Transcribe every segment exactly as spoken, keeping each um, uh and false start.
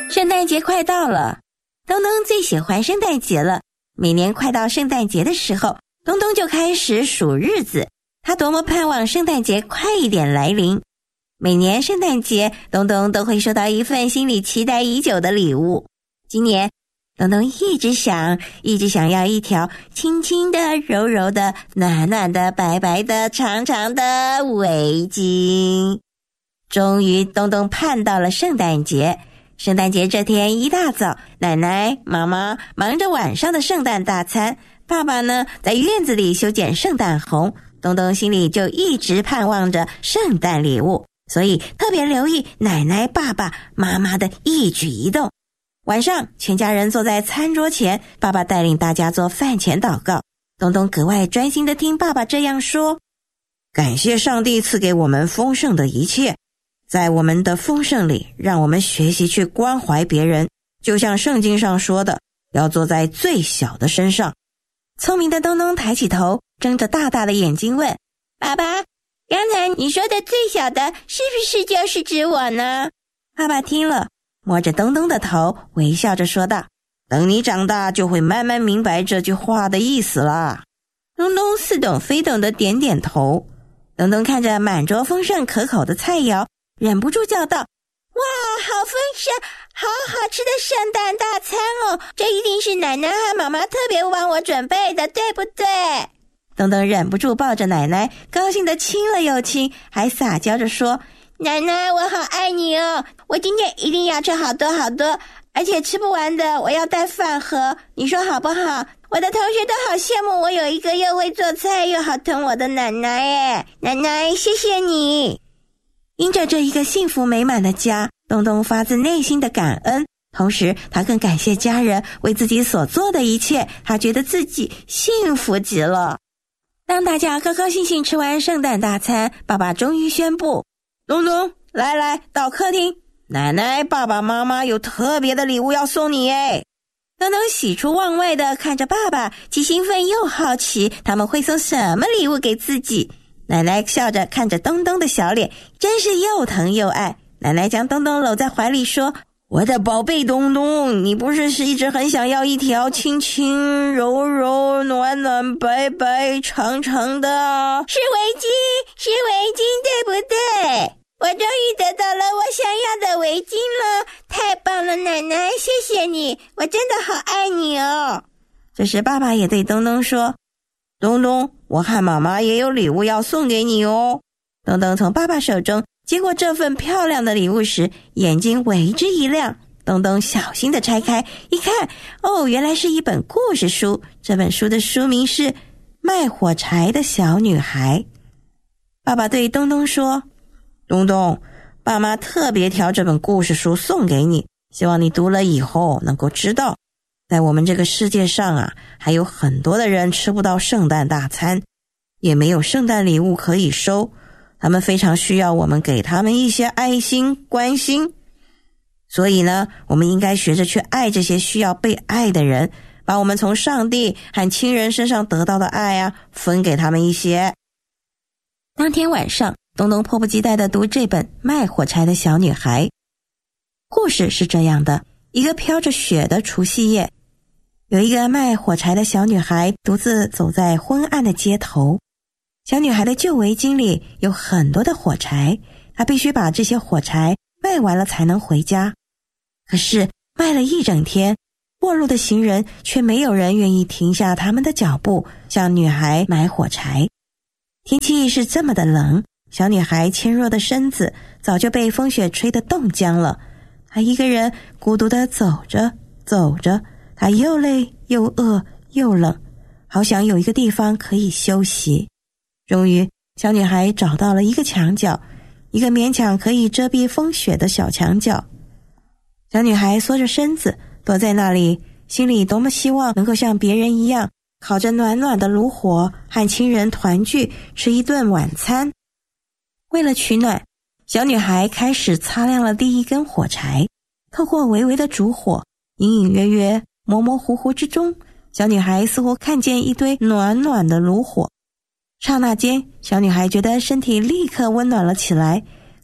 圣诞节快到了，东东最喜欢圣诞节了。每年快到圣诞节的时候，东东就开始数日子，他多么盼望圣诞节快一点来临。每年圣诞节，东东都会收到一份心里期待已久的礼物。今年东东一直想一直想要一条轻轻的、柔柔的、暖暖的、白白的、长长的围巾。终于东东盼到了圣诞节。圣诞节这天一大早，奶奶、妈妈忙着晚上的圣诞大餐，爸爸呢在院子里修剪圣诞红。东东心里就一直盼望着圣诞礼物，所以特别留意奶奶、爸爸妈妈的一举一动。晚上全家人坐在餐桌前，爸爸带领大家做饭前祷告。东东格外专心地听爸爸这样说：感谢上帝赐给我们丰盛的一切，在我们的丰盛里，让我们学习去关怀别人，就像圣经上说的，要坐在最小的身上。聪明的东东抬起头，睁着大大的眼睛问：爸爸，刚才你说的最小的是不是就是指我呢？爸爸听了，摸着东东的头，微笑着说道：等你长大就会慢慢明白这句话的意思啦。东东似懂非懂的点点头。东东看着满桌丰盛可口的菜肴，忍不住叫道：哇，好丰盛，好好吃的圣诞大餐哦！这一定是奶奶和妈妈特别帮我准备的，对不对？东东忍不住抱着奶奶，高兴地亲了又亲，还撒娇着说：奶奶，我好爱你哦！我今天一定要吃好多好多，而且吃不完的我要带饭盒，你说好不好？我的同学都好羡慕我有一个又会做菜又好疼我的奶奶耶！奶奶，谢谢你！因着这一个幸福美满的家，东东发自内心的感恩，同时他更感谢家人为自己所做的一切，他觉得自己幸福极了。当大家高高兴兴吃完圣诞大餐，爸爸终于宣布：东东，来来，到客厅，奶奶、爸爸妈妈有特别的礼物要送你耶！东东喜出望外地看着爸爸，既兴奋又好奇他们会送什么礼物给自己。奶奶笑着看着东东的小脸，真是又疼又爱。奶奶将东东搂在怀里说：我的宝贝东东，你不是是一直很想要一条轻轻柔柔暖暖白白长长的是围巾，是围巾，对不对？我终于得到了我想要的围巾了，太棒了，奶奶，谢谢你，我真的好爱你哦。这时爸爸也对东东说：东东，我和妈妈也有礼物要送给你哦。东东从爸爸手中接过这份漂亮的礼物时，眼睛为之一亮。东东小心地拆开一看，哦，原来是一本故事书。这本书的书名是《卖火柴的小女孩》。爸爸对东东说：东东，爸妈特别挑这本故事书送给你，希望你读了以后能够知道，在我们这个世界上啊，还有很多的人吃不到圣诞大餐，也没有圣诞礼物可以收，他们非常需要我们给他们一些爱心、关心。所以呢，我们应该学着去爱这些需要被爱的人，把我们从上帝和亲人身上得到的爱啊，分给他们一些。当天晚上，东东迫不及待地读这本《卖火柴的小女孩》。故事是这样的：一个飘着雪的除夕夜，有一个卖火柴的小女孩独自走在昏暗的街头。小女孩的旧围巾里有很多的火柴，她必须把这些火柴卖完了才能回家。可是卖了一整天，过路的行人却没有人愿意停下他们的脚步向女孩买火柴。天气是这么的冷，小女孩纤弱的身子早就被风雪吹得冻僵了。她一个人孤独地走着走着，她又累又饿又冷，好想有一个地方可以休息。终于，小女孩找到了一个墙角，一个勉强可以遮蔽风雪的小墙角。小女孩缩着身子躲在那里，心里多么希望能够像别人一样，烤着暖暖的炉火，和亲人团聚，吃一顿晚餐。为了取暖，小女孩开始擦亮了第一根火柴。透过微微的烛火，隐隐约约、模模糊糊之中，小女孩似乎看见一堆暖暖的炉火。刹那间，小女孩觉得身体立刻温暖了起来，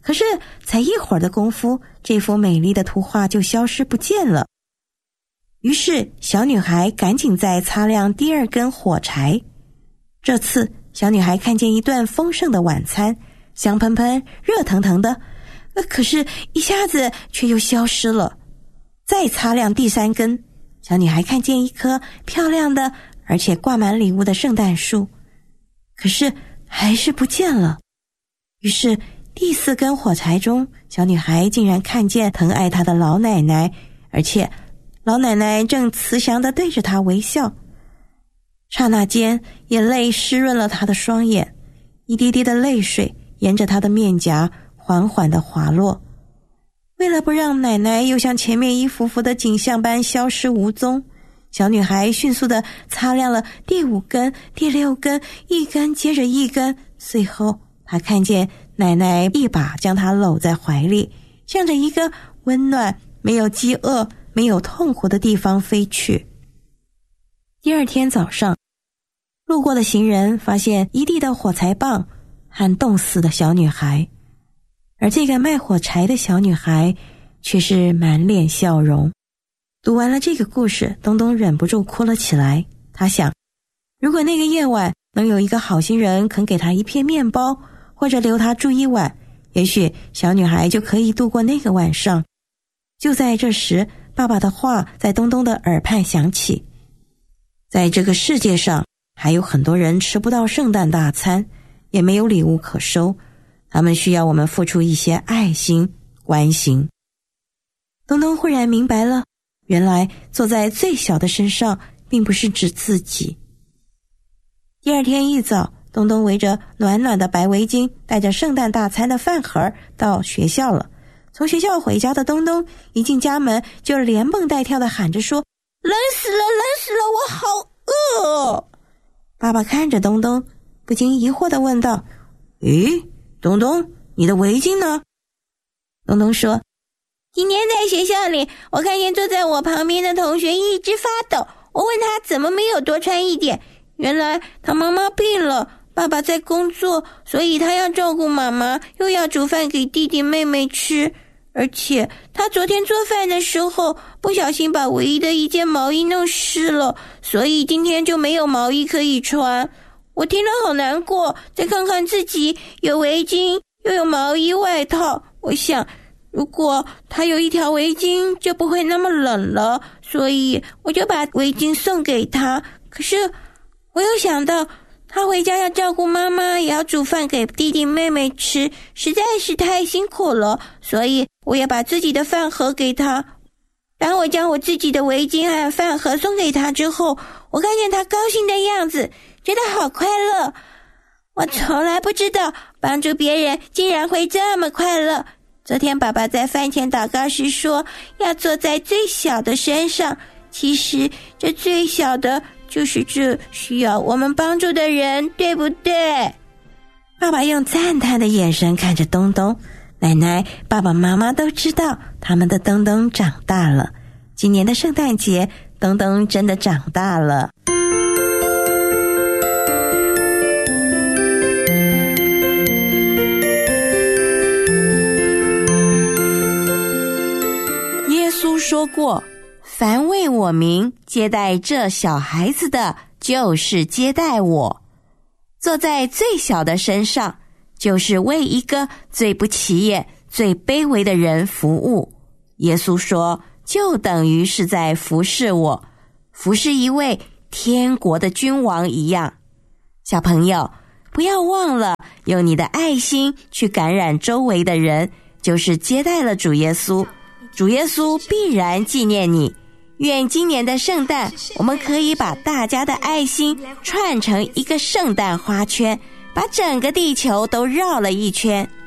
可是才一会儿的功夫，这幅美丽的图画就消失不见了。于是小女孩赶紧再擦亮第二根火柴。这次小女孩看见一顿丰盛的晚餐，香喷喷热腾腾的，呃，可是一下子却又消失了。再擦亮第三根，小女孩看见一棵漂亮的而且挂满礼物的圣诞树，可是还是不见了。于是第四根火柴中，小女孩竟然看见疼爱她的老奶奶，而且老奶奶正慈祥地对着她微笑。刹那间，眼泪湿润了她的双眼，一滴滴的泪水沿着她的面颊缓缓地滑落。为了不让奶奶又像前面一幅幅的景象般消失无踪，小女孩迅速地擦亮了第五根、第六根，一根接着一根。随后她看见奶奶一把将她搂在怀里，向着一个温暖、没有饥饿、没有痛苦的地方飞去。第二天早上，路过的行人发现一地的火柴棒和冻死的小女孩，而这个卖火柴的小女孩却是满脸笑容。读完了这个故事，东东忍不住哭了起来。他想，如果那个夜晚能有一个好心人肯给他一片面包，或者留他住一晚，也许小女孩就可以度过那个晚上。就在这时，爸爸的话在东东的耳畔响起，在这个世界上还有很多人吃不到圣诞大餐，也没有礼物可收，他们需要我们付出一些爱心关心。东东忽然明白了，原来坐在最小的身上并不是指自己。第二天一早，东东围着暖暖的白围巾，带着圣诞大餐的饭盒到学校了。从学校回家的东东一进家门就连蹦带跳地喊着说，冷死了冷死了，我好饿。爸爸看着东东，不禁疑惑地问道，咦，东东，你的围巾呢？东东说，今天在学校里，我看见坐在我旁边的同学一直发抖，我问他怎么没有多穿一点，原来他妈妈病了，爸爸在工作，所以他要照顾妈妈，又要煮饭给弟弟妹妹吃。而且他昨天做饭的时候不小心把唯一的一件毛衣弄湿了，所以今天就没有毛衣可以穿。我听了好难过，再看看自己有围巾又有毛衣外套，我想如果他有一条围巾就不会那么冷了，所以我就把围巾送给他。可是我又想到他回家要照顾妈妈，也要煮饭给弟弟妹妹吃，实在是太辛苦了，所以我也把自己的饭盒给他。当我将我自己的围巾和饭盒送给他之后，我看见他高兴的样子，觉得好快乐。我从来不知道帮助别人竟然会这么快乐。昨天爸爸在饭前祷告时说，要坐在最小的身上，其实这最小的就是这需要我们帮助的人，对不对？爸爸用赞叹的眼神看着东东，奶奶、爸爸妈妈都知道他们的东东长大了。今年的圣诞节，东东真的长大了。耶稣说过，凡为我名接待这小孩子的，就是接待我。坐在最小的身上，就是为一个最不起眼、最卑微的人服务。耶稣说，就等于是在服侍我，服侍一位天国的君王一样。小朋友，不要忘了用你的爱心去感染周围的人，就是接待了主耶稣。主耶稣必然纪念你。愿今年的圣诞，我们可以把大家的爱心串成一个圣诞花圈，把整个地球都绕了一圈。